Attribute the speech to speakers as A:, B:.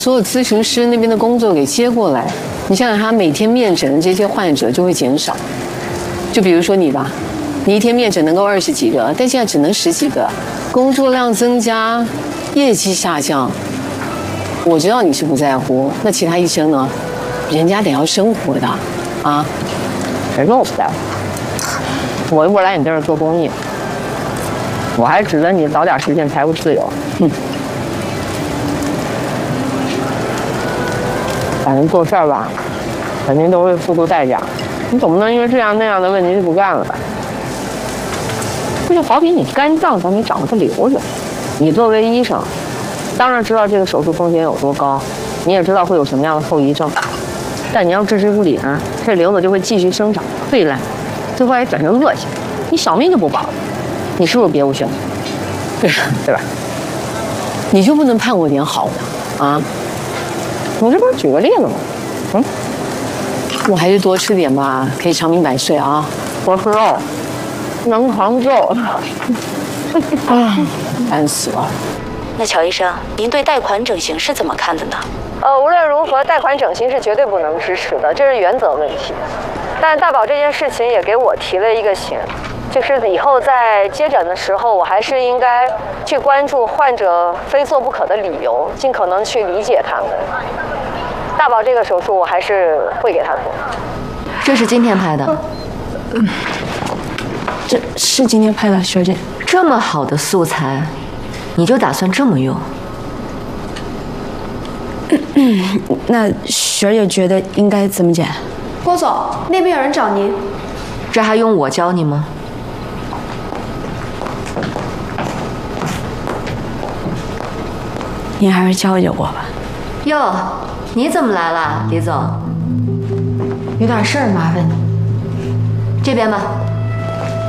A: 所有咨询师那边的工作给接过来，你想想他每天面诊的这些患者就会减少。就比如说你吧，你一天面诊能够20几个，但现在只能10几个，工作量增加，业绩下降。我知道你是不在乎，那其他医生呢？人家得要生活的，啊。
B: 谁说我不在乎？我又不来你这儿做公益，我还指着你早点实现财务自由。反正做事儿吧，肯定都会付出代价。你总不能因为这样那样的问题就不干了吧？这就好比你肝脏上你长了个瘤子，你作为医生，当然知道这个手术风险有多高，你也知道会有什么样的后遗症，但你要置之不理呢，这瘤子就会继续生长、溃烂，最后还转成恶性，你小命就不保了。你是不是别无选择？对吧？
A: 你就不能盼我点好的啊？
B: 我这不是举个例子吗？
A: 我还是多吃点吧，可以长命百岁啊！
B: 多吃肉，能扛揍。
A: 烦死了。
C: 那乔医生，您对贷款整形是怎么看的呢？
D: 无论如何，贷款整形是绝对不能支持的，这是原则问题。但大宝这件事情也给我提了一个醒，就是以后在接诊的时候，我还是应该去关注患者非做不可的理由，尽可能去理解他们。大宝这个手术我还是会给他做。
E: 这是今天拍的。
F: 这是今天拍的，学姐。
E: 这么好的素材，你就打算这么用？
F: 那学姐觉得应该怎么剪？
G: 郭总，那边有人找您。
E: 这还用我教你吗？
F: 您还是教教我吧。
E: 哟，你怎么来了，李总？
G: 有点事儿麻烦你。
E: 这边吧。